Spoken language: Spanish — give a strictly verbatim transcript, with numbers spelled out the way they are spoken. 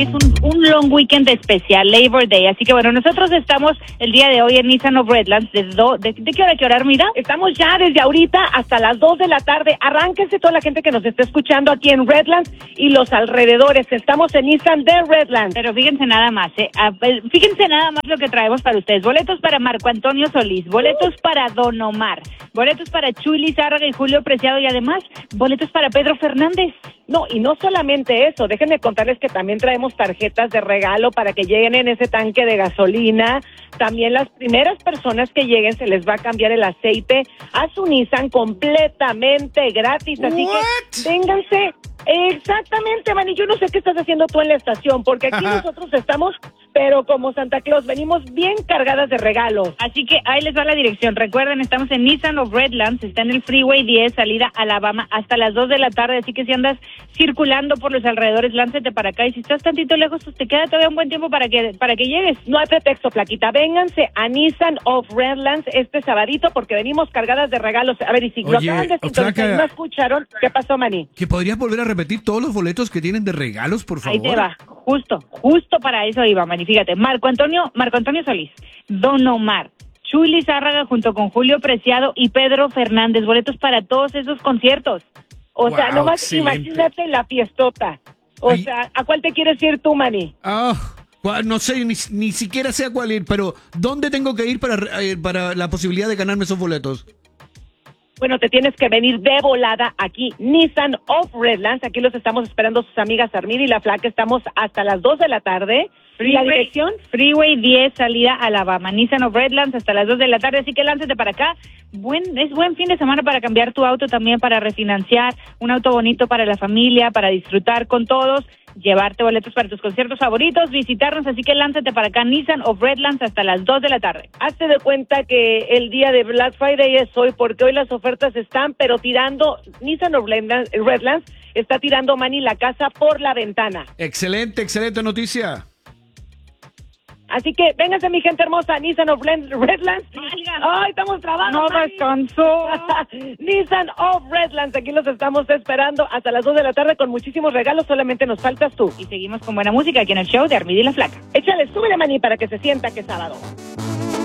Es un, un long weekend especial, Labor Day, así que bueno, nosotros estamos el día de hoy en Nissan of Redlands. ¿De, do, de, ¿de qué hora a qué hora, mira? Estamos ya desde ahorita hasta las dos de la tarde. Arránquense toda la gente que nos está escuchando aquí en Redlands y los alrededores. Estamos en Nissan de Redlands. Pero fíjense nada más, ¿eh? Fíjense nada más lo que traemos para ustedes. Boletos para Marco Antonio Solís, boletos uh. para Don Omar, boletos para Chuy Lizárraga y Julio Preciado y además boletos para Pedro Fernández. No, y no solamente eso, déjenme contarles que también traemos tarjetas de regalo para que lleguen en ese tanque de gasolina. También las primeras personas que lleguen se les va a cambiar el aceite a su Nissan completamente gratis. Así What? que vénganse. Exactamente, Manny, yo no sé qué estás haciendo tú en la estación, porque aquí Ajá. nosotros estamos, pero como Santa Claus, venimos bien cargadas de regalos. Así que ahí les va la dirección. Recuerden, estamos en Nissan of Redlands, está en el Freeway diez, salida Alabama, hasta las dos de la tarde, así que si andas circulando por los alrededores, láncete para acá, y si estás tantito lejos, pues te queda todavía un buen tiempo para que para que llegues. No hay pretexto, Flaquita, vénganse a Nissan of Redlands este sabadito, porque venimos cargadas de regalos. A ver, y si Oye, lo acaban de sintonizar, ¿no escucharon? ¿Qué pasó, Manny? ¿Que podrías volver a repetir todos los boletos que tienen de regalos, por favor? Ahí te va, justo, justo para eso iba, Manny. Fíjate, Marco Antonio, Marco Antonio Solís, Don Omar, Chuy Lizárraga junto con Julio Preciado y Pedro Fernández, boletos para todos esos conciertos. O wow, sea, nomás excelente. Imagínate la fiestota. O Ay. sea, ¿a cuál te quieres ir tú, Manny? Ah, no sé, ni, ni siquiera sé a cuál ir, pero ¿dónde tengo que ir para, eh, para la posibilidad de ganarme esos boletos? Bueno, te tienes que venir de volada aquí, Nissan of Redlands. Aquí los estamos esperando sus amigas Armida y La Flaca. Estamos hasta las dos de la tarde. Freeway, ¿la dirección? Freeway diez, salida Alabama. Nissan of Redlands hasta las dos de la tarde. Así que lánzate para acá. Buen, es buen fin de semana para cambiar tu auto también, para refinanciar. Un auto bonito para la familia, para disfrutar con todos. Llevarte boletos para tus conciertos favoritos, visitarnos, así que lánzate para acá, Nissan of Redlands, hasta las dos de la tarde. Hazte de cuenta que el día de Black Friday es hoy, porque hoy las ofertas están, pero tirando, Nissan of Redlands está tirando, Manny, la casa por la ventana. Excelente, excelente noticia. Así que vénganse, mi gente hermosa, Nissan of Redlands. ¡Ay, estamos trabajando! No descansó. Nissan of Redlands, aquí los estamos esperando hasta las dos de la tarde con muchísimos regalos, solamente nos faltas tú. Y seguimos con buena música aquí en el show de Armida y La Flaca. Échale, súbele, Manny, para que se sienta que es sábado.